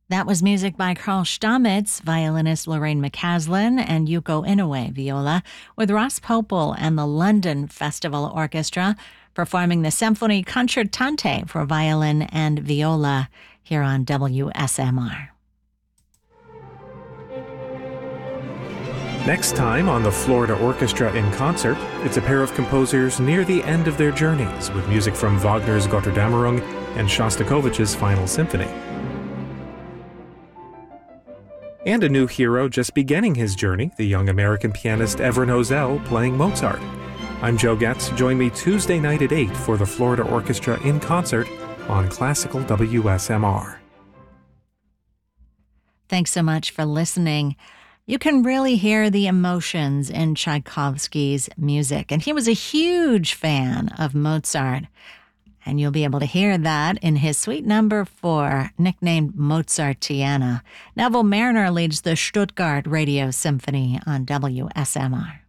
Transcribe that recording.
That was music by Carl Stamitz, violinist Lorraine McCaslin, and Yuko Inoue, viola, with Ross Popel and the London Festival Orchestra performing the Symphonie Concertante for violin and viola here on WSMR. Next time on the Florida Orchestra in Concert, it's a pair of composers near the end of their journeys with music from Wagner's Götterdämmerung and Shostakovich's Final Symphony. And a new hero just beginning his journey, the young American pianist Evren Hosel playing Mozart. I'm Joe Getz. Join me Tuesday night at 8 for the Florida Orchestra in Concert on Classical WSMR. Thanks so much for listening. You can really hear the emotions in Tchaikovsky's music, and he was a huge fan of Mozart. And you'll be able to hear that in his suite number 4, nicknamed Mozartiana. Neville Mariner leads the Stuttgart Radio Symphony on WSMR.